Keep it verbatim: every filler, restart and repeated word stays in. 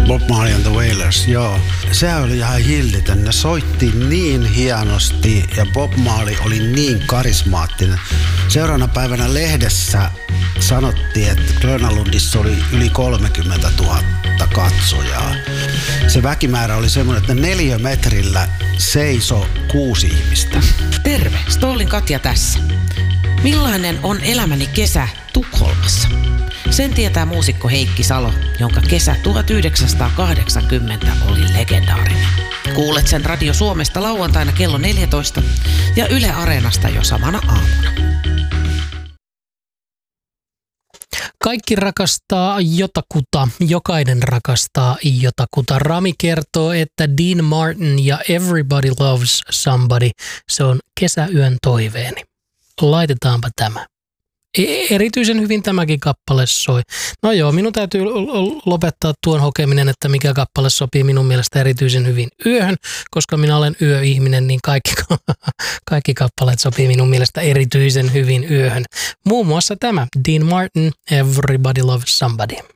Bob Marley and the Wailers, joo. Se oli ihan hillitön. Ne soitti niin hienosti ja Bob Marley oli niin karismaattinen. Seuraavana päivänä lehdessä sanottiin, että Grönalundissa oli yli kolmekymmentätuhatta katsojaa. Se väkimäärä oli semmoinen, että neliömetrillä seiso kuusi ihmistä. Terve, Stollin Katja tässä. Millainen on elämäni kesä Tukholmassa? Sen tietää muusikko Heikki Salo, jonka kesä tuhatyhdeksänsataakahdeksankymmentä oli legendaarinen. Kuulet sen Radio Suomesta lauantaina kello neljätoista ja Yle Areenasta jo samana aamuna. Kaikki rakastaa jotakuta, jokainen rakastaa jotakuta. Rami kertoo, että Dean Martin ja Everybody Loves Somebody, se on kesäyön toiveeni. Laitetaanpa tämä. Erityisen hyvin tämäkin kappale soi. No joo, minun täytyy lopettaa tuon hokeminen, että mikä kappale sopii minun mielestä erityisen hyvin yöhön, koska minä olen yöihminen, niin kaikki, kaikki kappaleet sopii minun mielestä erityisen hyvin yöhön. Muun muassa tämä, Dean Martin, Everybody Loves Somebody.